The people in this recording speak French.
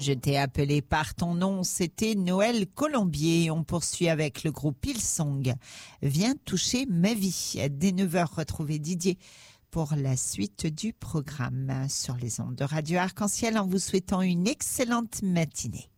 Je t'ai appelé par ton nom, c'était Noël Colombier. On poursuit avec le groupe Hillsong. Viens toucher ma vie. Dès 9h, retrouvez Didier pour la suite du programme sur les ondes de Radio Arc-en-Ciel en vous souhaitant une excellente matinée.